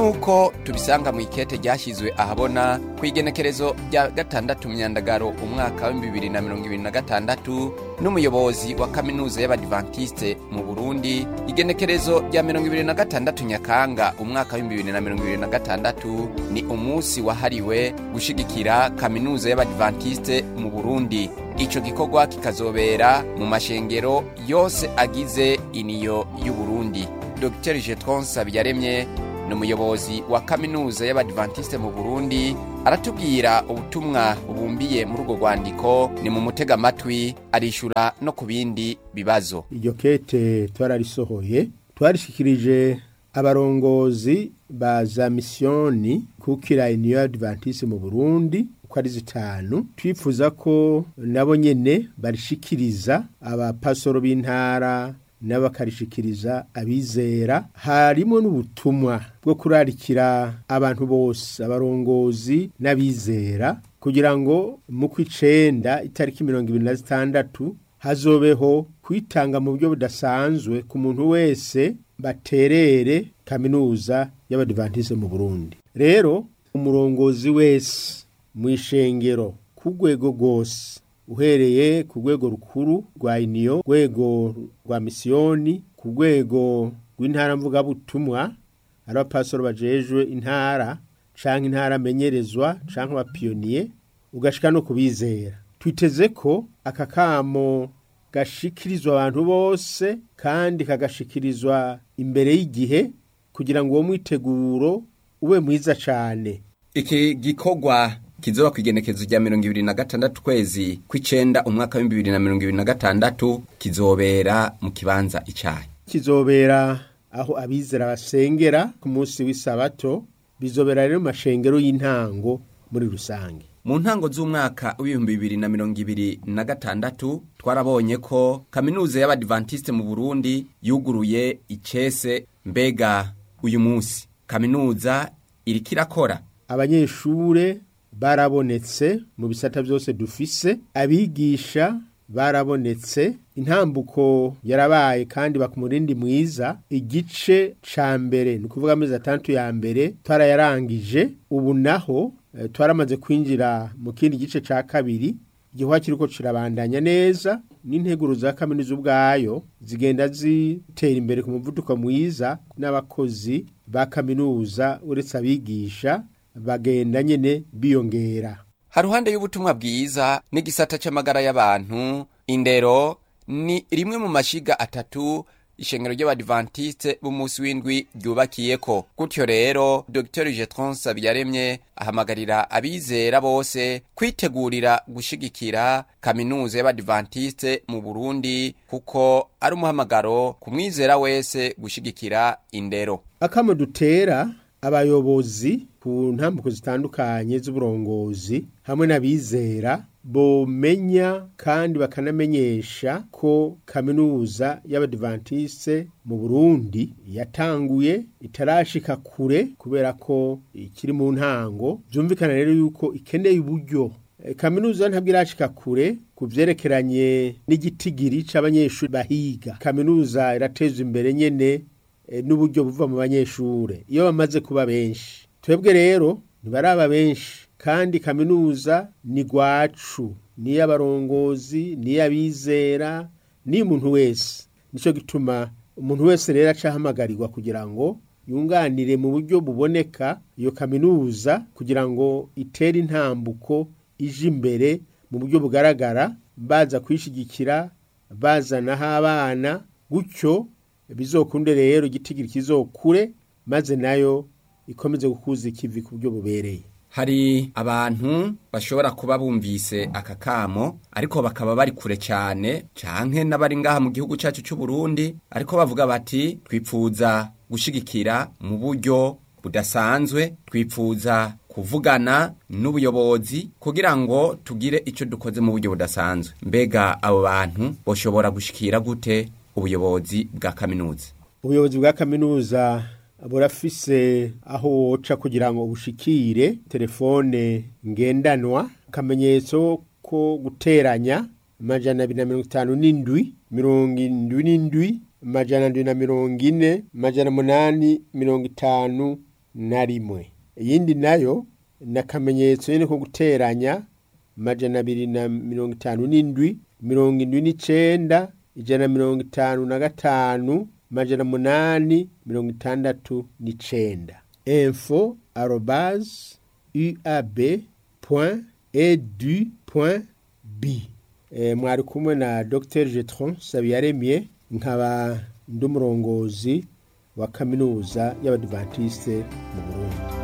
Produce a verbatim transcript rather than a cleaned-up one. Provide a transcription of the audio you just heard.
nk'uko tubisanga mu ikete ryashyizwe ahabona ku igenekerezo rya gatandatu myandagaro umwaka wa bibiri na mirongo ibiri na gatandatu n'umuyobozi wa kaminuza y'Abadventiste mu Burundi, igenekerezo rya mirongo ibiri na gatandatu Nyakanga umwaka wa bibiri na mirongo ibiri na gatandatu ni umunsi wahariwe gushigikira kaminuza y'Abadventiste mu Burundi. Ico gikorwa kikazobera mu mashengero yose agize iniyo y'u Burundi. Docteur Jetron Sabiyaremye n'umuyobozi wa kaminuza y'Abadventiste mu Burundi aratubwira ubutumwa bubumbiye muri urwo rwandiko. Ni mu mutega amatwi arishura no ku bindi bibazo. Iryo kete twararisohoye, twarishikirije abarongozi ba za misiyoni kukira iniyo y'Abadventiste mu Burundi uko ari zitanu. Twifuza ko nabo nyene barishikiriza abapasoro b'intara n'abakarishikiriza abizera. Harimo n'ubutumwa bwo kurarikira abantu bose, abarongozi n'abizera, kugira ngo mu kw'icenda itariki mirongo ibiri na zitandatu hazobeho kwitanga mu buryo budasanzwe ku muntu wese baterere kaminuza y'Abadventiste mu Burundi. Rero umurongozi wese mu ishengero ku rwego rwose, uhereye ku rwego rukuru rwa iniyo, rwego rwa misiyoni, ku rwego rw'intara mvugabutumwa, ari abapasoro bajejwe intara canke intara amenyerezwa canke abapiyoniye, ugashika no kubizera. Twiteze ko aka kamo gashikirizwa abantu bose kandi kagashikirizwa imbere y'igihe, kugira ngo uwo mwiteguro ube mwiza cane. Iki gikorwa kizoba kwigenekezo rya mirongo ibiri na gatandatu kwezi kw'icenda umwaka wa bibiri na mirongo ibiri na gatandatu kizobera mu kibanza icayi. Kizobera aho abizera basengera ku munsi w'isabato. Bizobera rero mu mashengero y'intango muri rusange. Mu ntango z'umwaka w'ibihumbi bibiri na mirongo ibiri na gatandatu twarabonye ko kaminuza y'Abadventiste mu Burundi yuguruye icese. Mbega uyu munsi kaminuza iriko irakora? Abanyeshure barabonetse mu bisata byose dufise, abigisha barabonetse, intambuko yarabaye kandi bakumurindi mwiza. Igice ca mbere ni kuvuga amezi atandatu ya mbere twarayarangije. Ubu naho e, twaramaze kwinjira mu kindi gice ca kabiri. Igihwa kiriko kirabandanya neza, n'integuro za kaminuza ubwayo zigenda zitera imbere ku muvuduko mwiza, n'abakozi ba kaminuza uretse abigisha bagenda nyene biyongera. Haruhande y'ubutumwa bwiza n'igisata c'amagara y'abantu, indero ni rimwe mu mashiga atatu ishengero ry'Abadventiste b'umunsi w'indwi ryubakiyeko. Gutyo rero Docteur Jetron Sabiyaremye ahamagarira abizera bose kwitegurira gushigikira kaminuza y'Abadventiste mu Burundi, kuko ari umuhamagaro ku mwizera wese gushigikira indero. Akamo dutera abayobozi ku ntambuko zitandukanye z'uburongozi hamwe n'abizera bomenya kandi bakanamenyesha ko kaminuza y'Abadventiste mu Burundi yatanguye, itarashika kure kubera ko ikiri mu ntango. Byumvikana rero yuko ikeneye uburyo. E, kaminuza ntabwo irashika kure kuvyerekeranye n'igitigiri c'abanyeshuri bahiga. Kaminuza irateza imbere nyene e, n'uburyo buva mu banyeshure iyo bamaze kuba benshi. Twebwe rero ntibaraba benshi, kandi kaminuza ni gwacu, ni y'abarongozi, ni y'abizera, ni umuntu wese. Nico gituma umuntu wese rero acahamagarirwa kugira ngo yunganire mu buryo buboneka iyo kaminuza, kugira ngo itere intambuko ije imbere mu buryo bugaragara, baza kwishigikira, bazanaho abana, gutyo bizokunde rero igitigiri kizokure, maze nayo ikomeze gukuza ikivi ku buryo bubereye. Hari abantu bashobora kuba bumvise aka kamo ariko bakaba bari kure cyane, canke n'abari ngaha mu gihugu cyacu cy'u Burundi, ariko bavuga bati twipfuza gushigikira mu buryo budasanzwe, twipfuza kuvugana n'ubuyobozi kugira ngo tugire ico dukoze mu buryo budasanzwe. Mbega abo bantu boshobora gushikira gute ubuyobozi bwa kaminuza? Ubuyobozi bwa kaminuza burafise aho woca kugira ngo ubushikire. Telefone ngendanwa, akamenyetso ko guteranya amajana abiri na mirongo itanu n'indwi mirongo indwi n'indwi amajana ndwi na mirongo ine amajana munani mirongo itanu na rimwe. Iyindi nayo ni akamenyetso nyine ko guteranya amajana abiri na mirongo itanu n'indwi mirongo indwi n'icenda ijana na mirongo itanu na gatanu amajana munani mirongo itandatu n'icenda. info arobase uab point edu point b. E, mwari kumwe na Docteur Jetron Sabiyaremye, nkaba ndumurongozi wa kaminuza y'Abadventiste mu